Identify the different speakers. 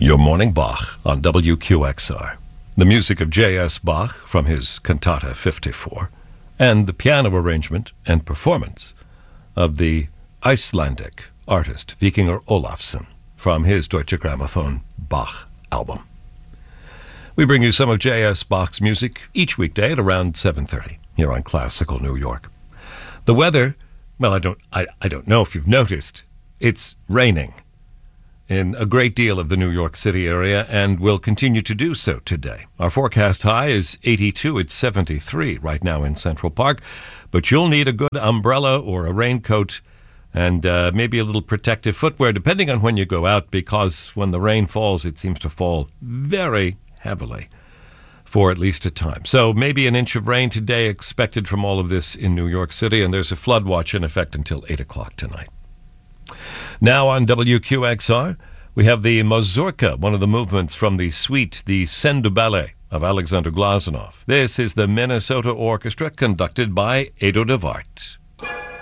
Speaker 1: Your Morning Bach on WQXR. The music of J.S. Bach from his Cantata 54, and the piano arrangement and performance of the Icelandic artist Víkingur Ólafsson from his Deutsche Grammophon Bach album. We bring you some of J.S. Bach's music each weekday at around 7:30 here on Classical New York. The weather, well, I don't know if you've noticed, it's raining in a great deal of the New York City area and will continue to do so today. Our forecast high is 82. It's 73 right now in Central Park, but you'll need a good umbrella or a raincoat and maybe a little protective footwear depending on when you go out, because when the rain falls, it seems to fall very heavily for at least a time. So maybe an inch of rain today expected from all of this in New York City, and there's a flood watch in effect until 8 o'clock tonight. Now on WQXR, we have the Mazurka, one of the movements from the suite, the Sendu Ballet of Alexander Glazunov. This is the Minnesota Orchestra conducted by Edo de Waart.